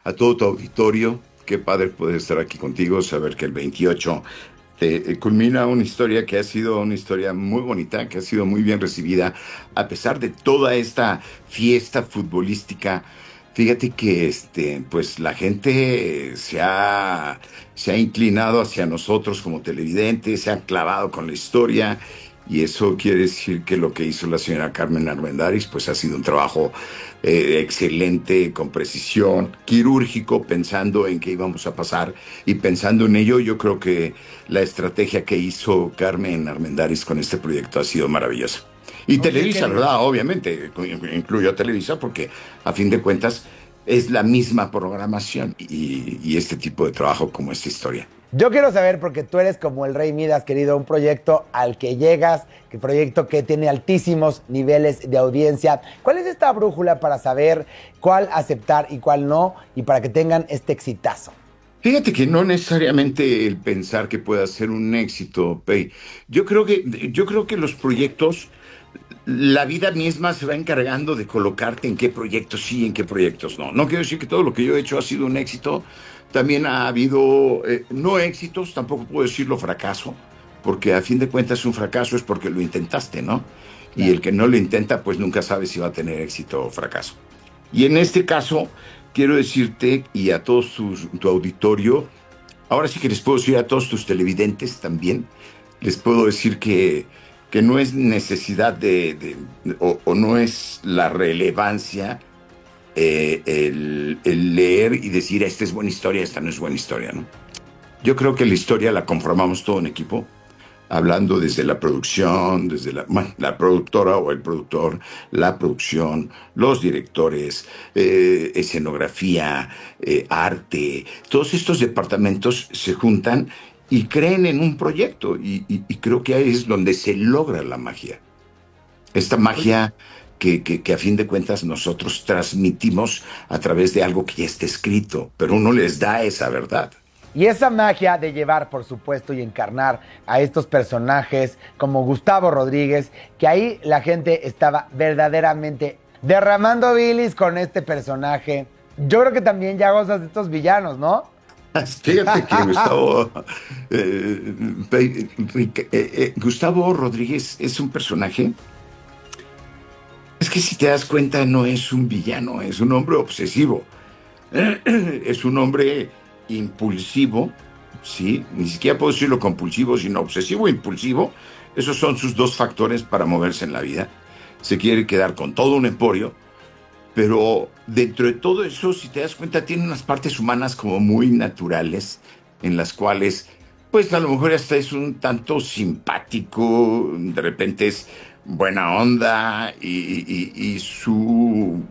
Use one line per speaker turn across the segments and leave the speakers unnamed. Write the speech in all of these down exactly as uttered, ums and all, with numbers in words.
a todo tu auditorio. Qué padre poder estar aquí contigo, saber que el veintiocho eh, culmina una historia que ha sido una historia muy bonita, que ha sido muy bien recibida, a pesar de toda esta fiesta futbolística. Fíjate que este, pues la gente se ha, se ha inclinado hacia nosotros como televidentes, se ha clavado con la historia. Y eso quiere decir que lo que hizo la señora Carmen Armendáriz, pues ha sido un trabajo eh, excelente, con precisión, quirúrgico, pensando en qué íbamos a pasar y pensando en ello. Yo creo que la estrategia que hizo Carmen Armendáriz con este proyecto ha sido maravillosa. Y
Oye,
Televisa,
querido.
¿verdad? Obviamente, incluyo a Televisa porque a fin de cuentas es la misma programación y, y este tipo de trabajo como esta historia.
Yo quiero saber, porque tú eres como el Rey Midas, querido, un proyecto al que llegas, que proyecto que tiene altísimos niveles de audiencia. ¿Cuál es esta brújula para saber cuál aceptar y cuál no, y para que tengan este exitazo?
Fíjate que no necesariamente el pensar que pueda ser un éxito, Pei. Yo creo que, yo creo que los proyectos, la vida misma se va encargando de colocarte en qué proyectos sí, en qué proyectos no. No quiero decir que todo lo que yo he hecho ha sido un éxito. También ha habido eh, no éxitos, tampoco puedo decirlo fracaso, porque a fin de cuentas un fracaso es porque lo intentaste, ¿no? Y
Claro.
el que no lo intenta, pues nunca sabe si va a tener éxito o fracaso. Y en este caso, quiero decirte y a todos tus, tu auditorio, ahora sí que les puedo decir a todos tus televidentes también, les puedo decir que, que no es necesidad de, de o, o, no es la relevancia eh, el, el, leer y decir esta es buena historia, esta no es buena historia, ¿no? Yo creo que la historia la conformamos todo en equipo, hablando desde la producción, desde la, bueno, la productora o el productor, la producción, los directores, eh, escenografía, eh, arte, todos estos departamentos se juntan y creen en un proyecto y, y, y creo que ahí es donde se logra la magia. Esta
Oye,
magia que, que, que, a fin de cuentas nosotros transmitimos a través de algo que ya está escrito, pero uno les da esa verdad.
y esa magia de llevar, por supuesto, y encarnar a estos personajes como Gustavo Rodríguez, que ahí la gente estaba verdaderamente derramando bilis con este personaje. Yo creo que también ya gozas de estos villanos, ¿no?
Fíjate que Gustavo, eh, eh, eh, Gustavo Rodríguez es un personaje. Es que si te das cuenta, no es un villano, es un hombre obsesivo. Es un hombre impulsivo, ¿sí? Ni siquiera puedo decirlo compulsivo, sino obsesivo e impulsivo. Esos son sus dos factores para moverse en la vida. Se quiere quedar con todo un emporio, pero dentro de todo eso, si te das cuenta, tiene unas partes humanas como muy naturales, en las cuales, pues a lo mejor hasta es un tanto simpático, de repente es buena onda y, y- y su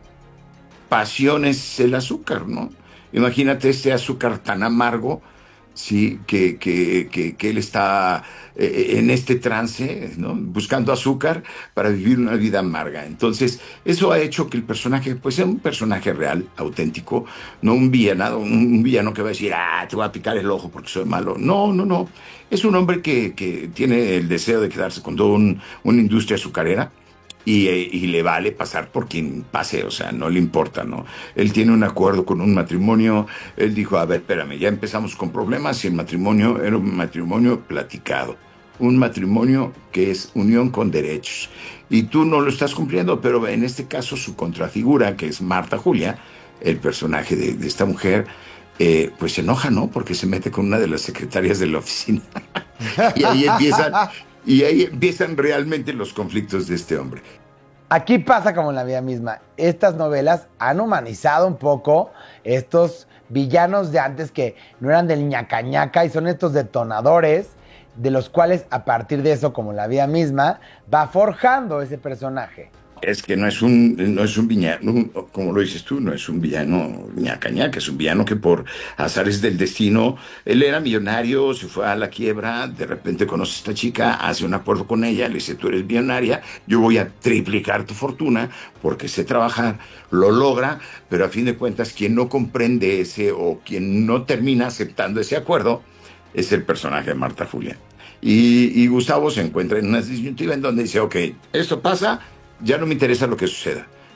pasión es el azúcar, ¿no? Imagínate este azúcar tan amargo, sí, que, que, que, que él está eh, en este trance, ¿no? Buscando azúcar para vivir una vida amarga. Entonces, eso ha hecho que el personaje, pues, sea un personaje real, auténtico, no un villano, un, un villano que va a decir, ah, te voy a picar el ojo porque soy malo. No, no, no. Es un hombre que, que tiene el deseo de quedarse con toda un, una industria azucarera y, eh, y le vale pasar por quien pase, o sea, no le importa, ¿no? Él tiene un acuerdo con un matrimonio, él dijo, a ver, espérame, ya empezamos con problemas y el matrimonio era un matrimonio platicado, un matrimonio que es unión con derechos. Y tú no lo estás cumpliendo, pero en este caso su contrafigura, que es Marta Julia, el personaje de, de esta mujer, eh, pues se enoja, ¿no? Porque se mete con una de las secretarias de la oficina. Y ahí empiezan, y ahí empiezan realmente los conflictos de este hombre.
Aquí pasa como en la vida misma. Estas novelas han humanizado un poco estos villanos de antes que no eran del ñaca ñaca y son estos detonadores de los cuales a partir de eso, como en la vida misma, va forjando ese personaje.
Es que no es un, no es un villano, como lo dices tú, no es un villano ñaca ñaca, es un villano que por azares del destino, él era millonario, se fue a la quiebra, de repente conoce a esta chica, hace un acuerdo con ella, le dice, tú eres millonaria, yo voy a triplicar tu fortuna porque sé trabajar, lo logra, pero a fin de cuentas quien no comprende ese o quien no termina aceptando ese acuerdo es el personaje de Marta Julia. Y, y Gustavo se encuentra en una disyuntiva en donde dice, ok, esto pasa, ya no me interesa lo que suceda.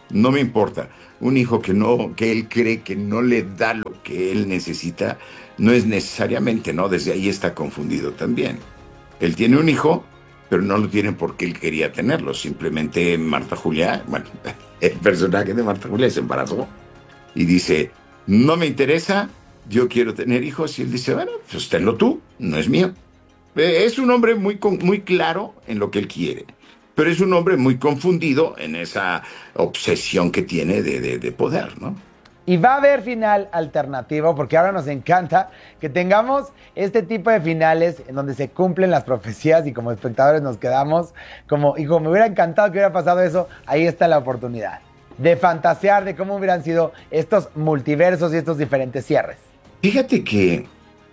no me importa. Un hijo que no, que él cree que no le da lo que él necesita, no es necesariamente, ¿no? Desde ahí está confundido también. Él tiene un hijo, pero no lo tiene porque él quería tenerlo. Simplemente Marta Julia, bueno, el personaje de Marta Julia se embarazó y dice, no me interesa, yo quiero tener hijos. Y él dice, bueno, pues tenlo tú, no es mío. Es un hombre muy, muy claro en lo que él quiere, pero es un hombre muy confundido en esa obsesión que tiene de, de, de poder, ¿no?
Y va a haber final alternativo, porque ahora nos encanta que tengamos este tipo de finales en donde se cumplen las profecías y como espectadores nos quedamos como, hijo, me hubiera encantado que hubiera pasado eso, ahí está la oportunidad de fantasear de cómo hubieran sido estos multiversos y estos diferentes cierres.
Fíjate que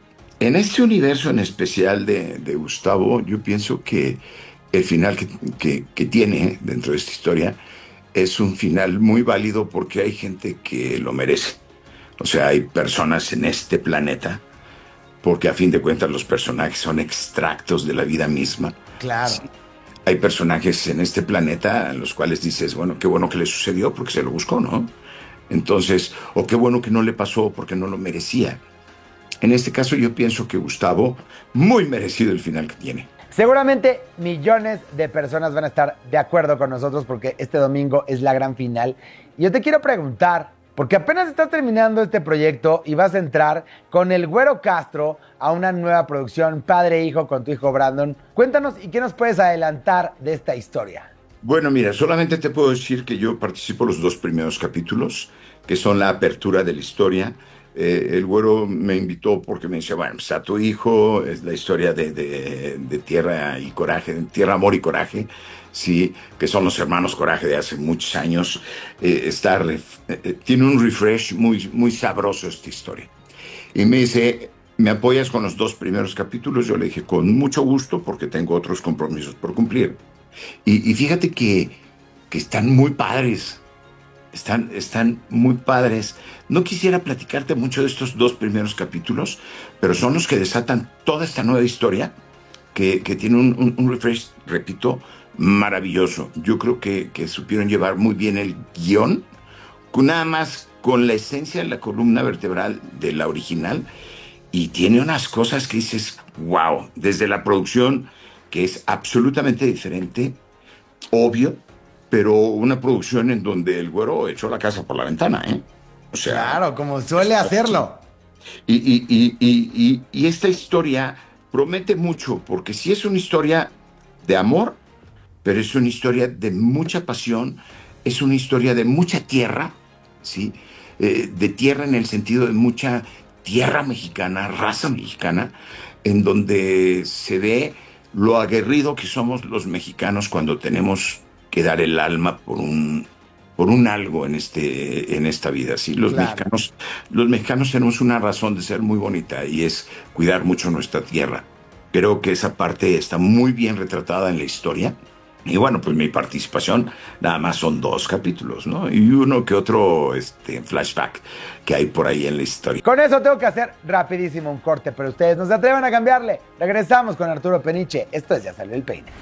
en este universo en especial de, de Gustavo, yo pienso que el final que, que, que tiene dentro de esta historia es un final muy válido porque hay gente que lo merece. O sea, hay personas en este planeta, porque a fin de cuentas los personajes son extractos de la vida misma.
Claro.
Sí. Hay personajes en este planeta en los cuales dices, bueno, qué bueno que le sucedió porque se lo buscó, ¿no? Entonces, o qué bueno que no le pasó porque no lo merecía. En este caso yo pienso que Gustavo, muy merecido el final que tiene.
Seguramente millones de personas van a estar de acuerdo con nosotros porque este domingo es la gran final. Y yo te quiero preguntar, porque apenas estás terminando este proyecto y vas a entrar con el Güero Castro a una nueva producción, padre e hijo, con tu hijo Brandon. Cuéntanos, ¿y qué nos puedes adelantar de esta historia?
Bueno, mira, solamente te puedo decir que yo participo los dos primeros capítulos, que son la apertura de la historia. Eh, el Güero me invitó porque me decía, bueno, pues a tu hijo, es la historia de, de, de Tierra y Coraje, de Tierra, Amor y Coraje, sí, que son los hermanos Coraje de hace muchos años. Eh, está ref, eh, tiene un refresh muy, muy sabroso esta historia. Y me dice, ¿me apoyas con los dos primeros capítulos? Yo le dije, con mucho gusto, porque tengo otros compromisos por cumplir. Y, y fíjate que, que están muy padres. Están, están muy padres. No quisiera platicarte mucho de estos dos primeros capítulos, pero son los que desatan toda esta nueva historia que, que tiene un, un, un refresh, repito, maravilloso. Yo creo que, que supieron llevar muy bien el guión, con nada más con la esencia de la columna vertebral de la original, y tiene unas cosas que dices, wow, desde la producción, que es absolutamente diferente, obvio, pero una producción en donde el Güero echó la casa por la ventana, ¿eh? O sea,
claro, como suele hacerlo.
Y, y, y, y, y, y esta historia promete mucho, porque sí es una historia de amor, pero es una historia de mucha pasión, es una historia de mucha tierra, ¿sí? Eh, de tierra en el sentido de mucha tierra mexicana, raza mexicana, en donde se ve lo aguerrido que somos los mexicanos cuando tenemos que dar el alma por un, por un algo en, este, en esta vida. ¿Sí? Los, claro. mexicanos, los mexicanos tenemos una razón de ser muy bonita y es cuidar mucho nuestra tierra. Creo que esa parte está muy bien retratada en la historia. Y bueno, pues mi participación nada más son dos capítulos, ¿no? Y uno que otro este, flashback que hay por ahí en la historia.
Con eso tengo que hacer rapidísimo un corte, pero ustedes no se atrevan a cambiarle. Regresamos con Arturo Peniche. Esto es Ya Salió el Peine.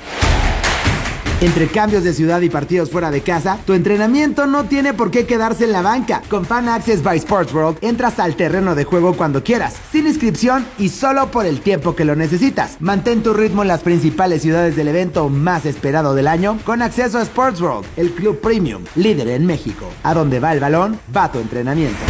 Entre cambios de ciudad y partidos fuera de casa, tu entrenamiento no tiene por qué quedarse en la banca. Con Fan Access by Sports World entras al terreno de juego cuando quieras, sin inscripción y solo por el tiempo que lo necesitas. Mantén tu ritmo en las principales ciudades del evento más esperado del año con acceso a Sports World, el club premium, líder en México. A donde va el balón, va tu entrenamiento.